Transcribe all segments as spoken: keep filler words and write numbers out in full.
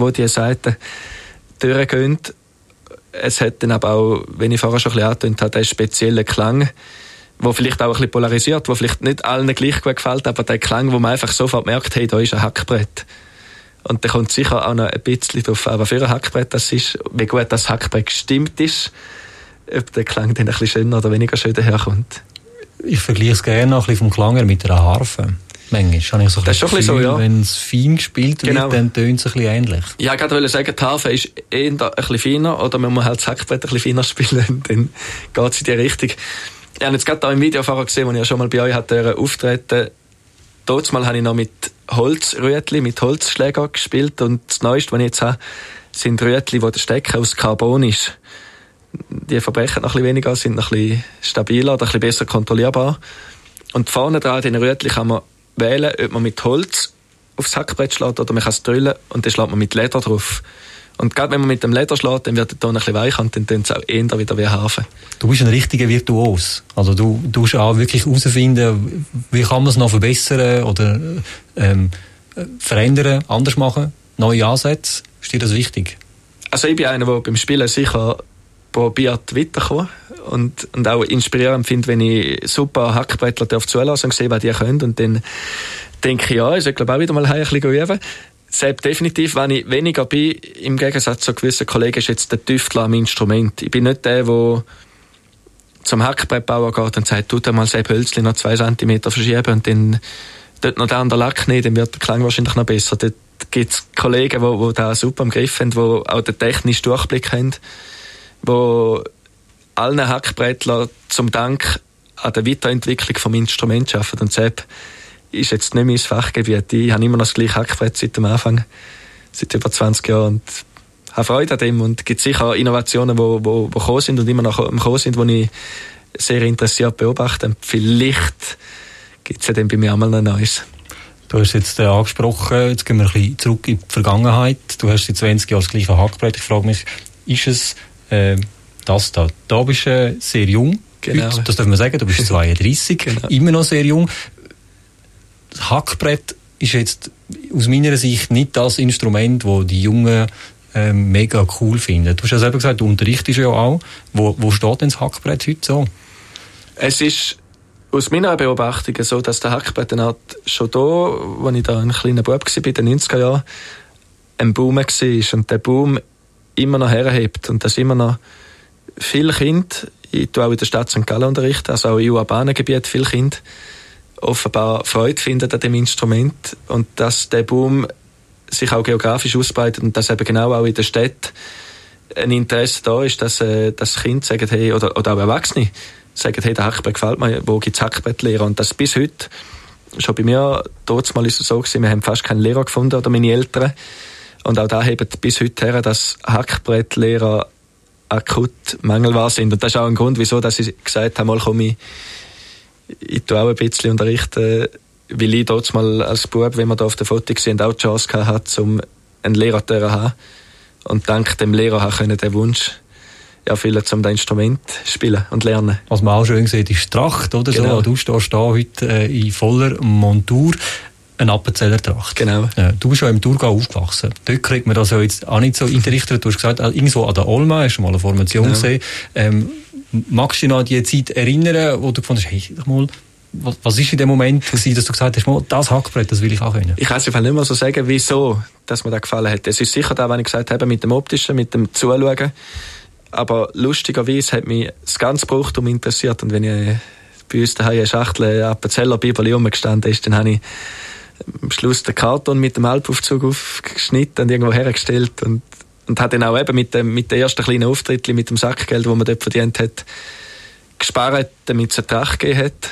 wo die Seiten durchgehen. Es hat dann aber auch, wenn ich vorher schon ein bisschen angetönt habe, einen speziellen Klang, der vielleicht auch ein bisschen polarisiert, der vielleicht nicht allen gleich gut gefällt, aber der Klang, wo man einfach sofort merkt, hey, da ist ein Hackbrett. Und da kommt sicher auch noch ein bisschen drauf an, was für ein Hackbrett das ist, wie gut das Hackbrett gestimmt ist, ob der Klang dann ein bisschen schöner oder weniger schön daherkommt. Ich vergleiche es gerne noch ein bisschen vom Klang her mit einer Harfe. Manchmal habe ich so ein das ist schon ein bisschen so, ja. Wenn es fein gespielt wird, genau. Dann tönt es ein bisschen ähnlich. Ja, ich wollte sagen, die Harfe ist eher ein bisschen feiner, oder man muss halt das Hackbrett ein bisschen feiner spielen, dann geht es in die Richtung. Ich habe jetzt gerade auch im Video vorher gesehen, wo ich ja schon mal bei euch hatte, auftreten. Dort mal habe ich noch mit Holzrüetli, mit Holzschläger gespielt, und das Neueste, was ich jetzt habe, sind Rüetli, wo der Stecker aus Carbon ist. Die verbrechen noch ein bisschen weniger, sind noch ein bisschen stabiler oder ein bisschen besser kontrollierbar. Und vorne dran, in den Rüetli, kann man wählen, ob man mit Holz aufs Hackbrett schlägt oder man kann es drüllen und dann schlägt man mit Leder drauf. Und gerade wenn man mit dem Leder schlägt, dann wird der Ton ein bisschen weich und dann tönt es auch eher wieder wie Harfe. Du bist ein richtiger Virtuos. Also du tust auch wirklich herausfinden, wie kann man es noch verbessern oder ähm, verändern, anders machen, neue Ansätze. Ist dir das wichtig? Also ich bin einer, der beim Spielen sicher probiert weiterzukommen und, und auch inspirierend finde, wenn ich super Hackbrettler zulassen und sehe, was die können. Und dann denke ich, ja, ich sollte glaube auch wieder mal ein bisschen üben. Selbst definitiv, wenn ich weniger bin, im Gegensatz zu gewissen Kollegen, ist jetzt der Tüftler am Instrument. Ich bin nicht der, der zum Hackbrettbauer geht und sagt, tut mal das Hölzchen noch zwei Zentimeter verschieben und dann dort noch der andere Lack nehmen, dann wird der Klang wahrscheinlich noch besser. Dort gibt es Kollegen, die, die da super im Griff haben, die auch den technischen Durchblick haben, die allen Hackbrettlern zum Dank an der Weiterentwicklung vom Instrument arbeiten. Und selbst ist jetzt nicht mein Fachgebiet. Ich habe immer noch das gleiche Hackbrett seit dem Anfang, seit über zwanzig Jahren, und habe Freude an dem. Und es gibt sicher Innovationen, die wo, wo, wo gekommen sind und immer noch gekommen sind, die ich sehr interessiert beobachte. Und vielleicht gibt es ja dann bei mir auch mal ein Neues. Du hast jetzt äh, angesprochen, jetzt gehen wir ein bisschen zurück in die Vergangenheit. Du hast seit zwanzig Jahren das gleiche Hackbrett. Ich frage mich, ist es äh, das da? Da bist du äh, sehr jung. Genau. Heute, das darf man sagen, du bist zweiunddreissig, genau. Immer noch sehr jung. Das Hackbrett ist jetzt aus meiner Sicht nicht das Instrument, das die Jungen äh, mega cool finden. Du hast ja selber gesagt, du unterrichtest ja auch. Wo, wo steht denn das Hackbrett heute so? Es ist aus meiner Beobachtung so, dass der Hackbrett eine Art schon da, als ich da ein kleiner Bub war, in den neunziger Jahren, ein Boom war und der Boom immer noch herhebt und dass immer noch viele Kinder, ich tue auch in der Stadt Sankt Gallen unterrichten, also auch in urbanen Gebieten, viele Kinder offenbar Freude finden an dem Instrument und dass der Boom sich auch geografisch ausbreitet und dass eben genau auch in der Stadt ein Interesse da ist, dass, äh, dass Kinder sagen, hey, oder, oder auch Erwachsene sagen, hey, der Hackbrett gefällt mir, wo gibt es Hackbrettlehrer? Und das bis heute, schon bei mir, dort mal ist es so gewesen, wir haben fast keinen Lehrer gefunden, oder meine Eltern. Und auch da hebt bis heute her, dass Hackbrettlehrer akut mangelbar sind. Und das ist auch ein Grund, wieso dass ich gesagt habe, mal komm ich, ich tue auch ein bisschen unterrichten, weil ich dort mal als Bub, wenn wir da auf der Foto gesehen auch die Chance hatte, um einen Lehrer zu haben. Und dank dem Lehrer können den Wunsch erfüllen, um das Instrument zu spielen und lernen. Was man auch schön sieht, ist die Tracht, oder genau. So. Du stehst da heute äh, in voller Montur. Eine Appenzeller Tracht. Genau. Ja, du bist ja im Thurgau aufgewachsen. Dort kriegt man das ja jetzt auch nicht so unterrichtet. Du hast gesagt, irgendwo an der Olma hast du mal eine Formation genau. gesehen. Ähm, magst du dich noch an die Zeit erinnern, wo du gefunden hast, hey, mal, was, was ist in dem Moment gewesen, dass du gesagt hast, mal, das Hackbrett, das will ich auch können? Ich kann es einfach nicht mehr so sagen, wieso, dass mir das gefallen hat. Es ist sicher da, wenn ich gesagt habe, mit dem Optischen, mit dem Zuschauen. Aber lustigerweise hat mich das ganze Brauchtum interessiert. Und wenn ich bei uns daheim eine Schachtel Appenzeller Bibeli rumgestanden ist, dann habe ich am Schluss den Karton mit dem Alpaufzug aufgeschnitten und irgendwo hergestellt und, und hat dann auch eben mit dem, mit dem ersten kleinen Auftritt, mit dem Sackgeld, das man dort verdient hat, gespart, damit es eine Tracht gegeben hat.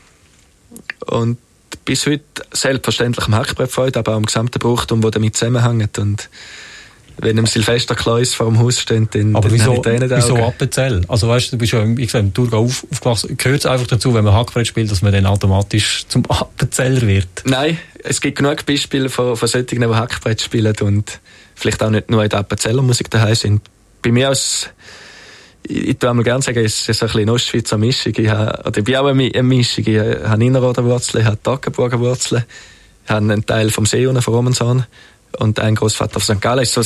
Und bis heute selbstverständlich am Hackbrett Freude, aber auch am gesamten Brauchtum, das damit zusammenhängt. Und wenn im Silvesterkleus vor dem Haus steht, dann, aber dann wieso, habe ich Tränen in den Augen. Wieso Appenzell? Also weißt du, du bist ja im, ich sag, im Thurgau auf, aufgewachsen. Gehört es einfach dazu, wenn man Hackbrett spielt, dass man dann automatisch zum Appenzeller wird? Nein, es gibt genug Beispiele von, von solchen, die Hackbrett spielen und vielleicht auch nicht nur in der Appenzeller Musik daheim sind. Bei mir als, ich, ich tue einmal gerne sagen, es ist ein bisschen Ostschweizer Mischung. Ich, habe, oder ich bin auch eine Mischung. Ich habe Innerrhoder Wurzeln, ich habe Toggenburger Wurzeln, ich habe einen Teil vom See unten, von Romanshorn und ein Großvater von Sankt Gallen.